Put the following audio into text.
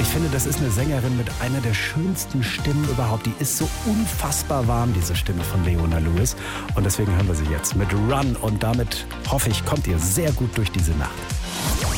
finde, das ist eine Sängerin mit einer der schönsten Stimmen überhaupt. Die ist so unfassbar warm, diese Stimme von Leona Lewis. Und deswegen hören wir sie jetzt mit Run. Und damit, hoffe ich, kommt ihr sehr gut durch diese Nacht.